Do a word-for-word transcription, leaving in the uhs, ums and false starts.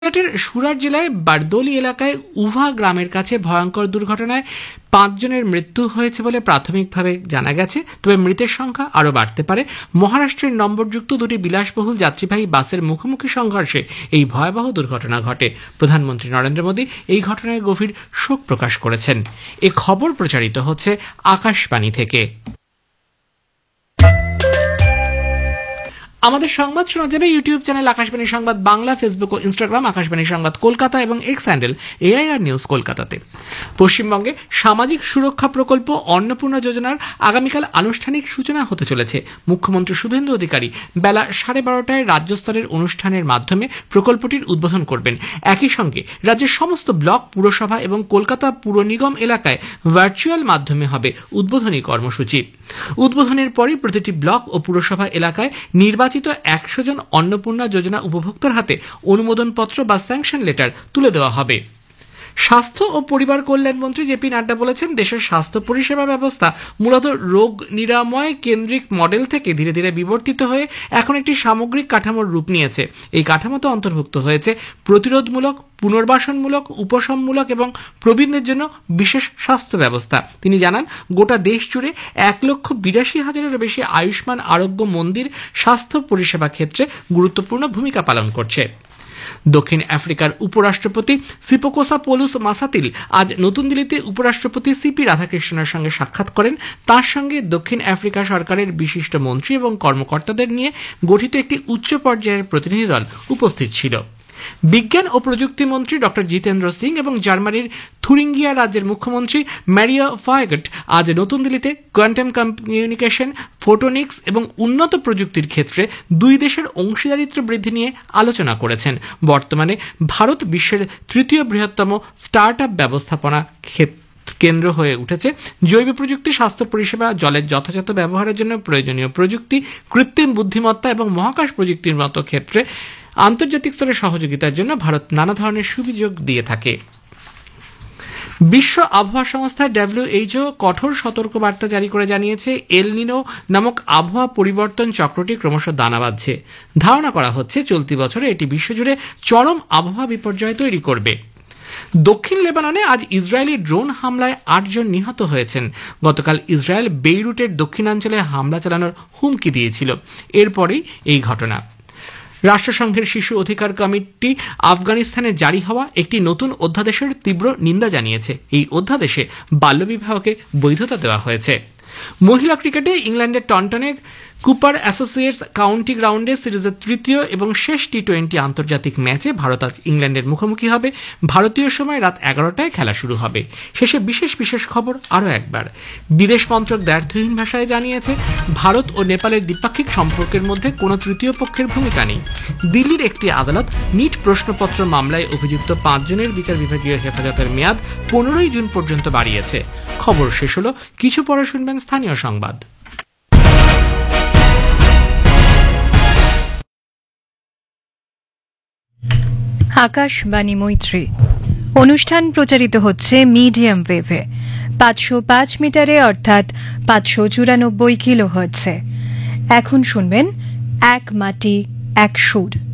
সুরাট জেলায় বারদৌলি এলাকায় উভা গ্রামের কাছে ভয়ঙ্কর দুর্ঘটনায় পাঁচজনের মৃত্যু হয়েছে বলে প্রাথমিকভাবে জানা গেছে, তবে মৃতের সংখ্যা আরও বাড়তে পারে। মহারাষ্ট্রের নম্বরযুক্ত দুটি বিলাসবহুল যাত্রীবাহী বাসের মুখোমুখি সংঘর্ষে এই ভয়াবহ দুর্ঘটনা ঘটে। প্রধানমন্ত্রী নরেন্দ্র মোদী এই ঘটনায় গভীর শোক প্রকাশ করেছেন। এ খবর প্রচারিত হচ্ছে আকাশবাণী থেকে। আমাদের সংবাদ শোনা যাবে ইউটিউব চ্যানেল আকাশবাণী সংবাদ বাংলা, ফেসবুক ও ইনস্টাগ্রাম আকাশবাণী সংবাদ কলকাতা এবং এক্স হ্যান্ডেল এআইআর নিউজ কলকাতাতে। পশ্চিমবঙ্গে সামাজিক সুরক্ষা প্রকল্প অন্নপূর্ণা যোজনার আগামীকাল আনুষ্ঠানিক সূচনা হতে চলেছে। মুখ্যমন্ত্রী শুভেন্দু অধিকারী বেলা সাড়ে বারোটায় রাজ্য স্তরের অনুষ্ঠানের মাধ্যমে প্রকল্পটির উদ্বোধন করবেন। একই সঙ্গে রাজ্যের সমস্ত ব্লক, পুরসভা এবং কলকাতা পুর নিগম এলাকায় ভার্চুয়াল মাধ্যমে হবে উদ্বোধনী কর্মসূচি। উদ্বোধনের পরই প্রতিটি ব্লক ও পুরসভা এলাকায় নির্বাচন একশো জন অন্নপূর্ণা যোজনা উপভোক্তার হাতে অনুমোদনপত্র বা স্যাংশন লেটার তুলে দেওয়া হবে। স্বাস্থ্য ও পরিবার কল্যাণ মন্ত্রী জেপি নাড্ডা বলেছেন, দেশের স্বাস্থ্য পরিষেবা ব্যবস্থা মূলত রোগ নিরাময় কেন্দ্রিক মডেল থেকে ধীরে ধীরে বিবর্তিত হয়ে এখন একটি সামগ্রিক কাঠামোর রূপ নিয়েছে। এই কাঠামোতে অন্তর্ভুক্ত হয়েছে প্রতিরোধমূলক, পুনর্বাসনমূলক, উপশমমূলক এবং প্রবীণদের জন্য বিশেষ স্বাস্থ্য ব্যবস্থা। তিনি জানান, গোটা দেশ জুড়ে এক লক্ষ বিরাশি হাজারেরও বেশি আয়ুষ্মান আরোগ্য মন্দির স্বাস্থ্য পরিষেবা ক্ষেত্রে গুরুত্বপূর্ণ ভূমিকা পালন করছে। দক্ষিণ আফ্রিকার উপরাষ্ট্রপতি সিপোকোসা পৌলুস মাসাতিল আজ নতুন দিল্লিতে উপরাষ্ট্রপতি সিপি রাধাকৃষ্ণনের সঙ্গে সাক্ষাৎ করেন। তার সঙ্গে দক্ষিণ আফ্রিকা সরকারের বিশিষ্ট মন্ত্রী এবং কর্মকর্তাদের নিয়ে গঠিত একটি উচ্চ পর্যায়ের প্রতিনিধি দল উপস্থিত ছিল। বিজ্ঞান ও প্রযুক্তি মন্ত্রী ডক্টর জিতেন্দ্র সিং এবং জার্মানির থুরিঙ্গিয়া রাজ্যের মুখ্যমন্ত্রী ম্যারিয়া ফায়গট আজ নতুন দিল্লিতে কোয়ান্টাম কমিউনিকেশন, ফোটোনিক্স এবং উন্নত প্রযুক্তির ক্ষেত্রে দুই দেশের অংশীদারিত্ব বৃদ্ধি নিয়ে আলোচনা করেছেন। বর্তমানে ভারত বিশ্বের তৃতীয় বৃহত্তম স্টার্ট আপ ব্যবস্থাপনা কেন্দ্র হয়ে উঠেছে। জৈব প্রযুক্তি, স্বাস্থ্য পরিষেবা, জলের যথাযথ ব্যবহারের জন্য প্রয়োজনীয় প্রযুক্তি, কৃত্রিম বুদ্ধিমত্তা এবং মহাকাশ প্রযুক্তির মতো ক্ষেত্রে আন্তর্জাতিক স্তরে সহযোগিতার জন্য ভারত নানা ধরনের সুযোগ দিয়ে থাকে। বিশ্ব আবহাওয়া সংস্থা ডব্লিউএইচও কঠোর সতর্কবার্তা জারি করে জানিয়েছে, এল নিনো নামক আবহাওয়া পরিবর্তন চক্রটি ক্রমশ দানা বাঁধছে। ধারণা করা হচ্ছে চলতি বছরে এটি বিশ্বজুড়ে চরম আবহাওয়া বিপর্যয় তৈরি করবে। দক্ষিণ লেবাননে আজ ইসরায়েলি ড্রোন হামলায় আটজন নিহত হয়েছেন। গতকাল ইসরায়েল বেইরুটের দক্ষিণাঞ্চলে হামলা চালানোর হুমকি দিয়েছিল। এরপরেই এই ঘটনা। রাষ্ট্রসংঘের শিশু অধিকার কমিটি আফগানিস্তানে জারি হওয়া একটি নতুন অধ্যাদেশের তীব্র নিন্দা জানিয়েছে। এই অধ্যাদেশে বাল্যবিবাহকে বৈধতা দেওয়া হয়েছে। মহিলা ক্রিকেটে ইংল্যান্ডের টন্টনে কুপার অ্যাসোসিয়েটস কাউন্টি গ্রাউন্ডে সিরিজের তৃতীয় এবং শেষ টি টোয়েন্টি আন্তর্জাতিক ম্যাচে ভারত আজ ইংল্যান্ডের মুখোমুখি হবে। ভারতীয় সময় রাত এগারোটায় খেলা শুরু হবে। শেষে বিশেষ বিশেষ খবর আরও একবার। বিদেশ মন্ত্রক দ্ব্যর্থহীন ভাষায় জানিয়েছে, ভারত ও নেপালের দ্বিপাক্ষিক সম্পর্কের মধ্যে কোনো তৃতীয় পক্ষের ভূমিকা নেই। দিল্লির একটি আদালত নিট প্রশ্নপত্র মামলায় অভিযুক্ত পাঁচজনের বিচার বিভাগীয় হেফাজতের মেয়াদ পনেরোই জুন পর্যন্ত বাড়িয়েছে। খবর শেষ হলো, কিছু পরে শুনবেন স্থানীয় সংবাদ। আকাশবাণী মৈত্রী অনুষ্ঠান প্রচারিত হচ্ছে মিডিয়াম ওয়েভে পাঁচশো পাঁচ মিটারে অর্থাৎ পাঁচশো চুরানব্বই কিলো হার্টজে। এখন শুনবেন এক মাটি এক সুর।